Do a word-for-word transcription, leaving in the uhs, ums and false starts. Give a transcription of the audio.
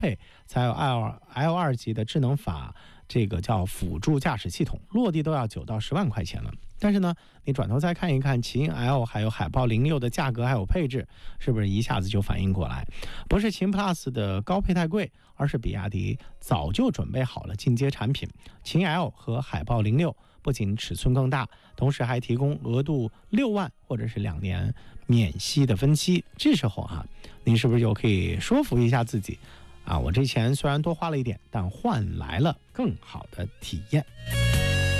配，才有 L L 二级的智能法，这个叫辅助驾驶系统，落地都要九到十万块钱了。但是呢，你转头再看一看奇骏 L 还有海豹零六的价格还有配置，是不是一下子就反应过来？不是秦 Plus 的高配太贵，而是比亚迪早就准备好了进阶产品。秦 L 和海豹零六不仅尺寸更大，同时还提供额度六万或者是两年免息的分期。这时候啊，您是不是就可以说服一下自己啊？我这钱虽然多花了一点，但换来了更好的体验。